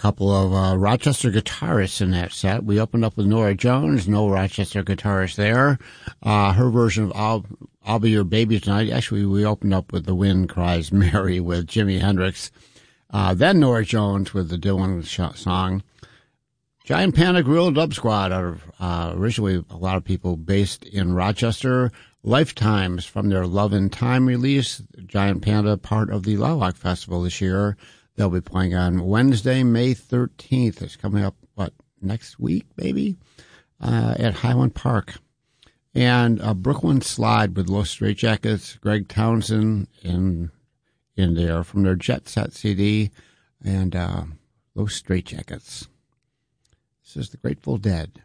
couple of Rochester guitarists in that set. We opened up with Norah Jones, no Rochester guitarist there. Her version of I'll Be Your Baby Tonight. Actually, we opened up with The Wind Cries Mary with Jimi Hendrix. Then Norah Jones with the Dylan song. Giant Panda Gorilla Dub Squad are originally a lot of people based in Rochester. Lifetimes from their Love in Time release. Giant Panda, part of the Lilac Festival this year. They'll be playing on Wednesday, May 13th. It's coming up, next week, maybe, at Highland Park. And Brooklyn Slide with Los Straitjackets, Greg Townsend in there from their Jet Set CD, and Los Straitjackets. This is the Grateful Dead.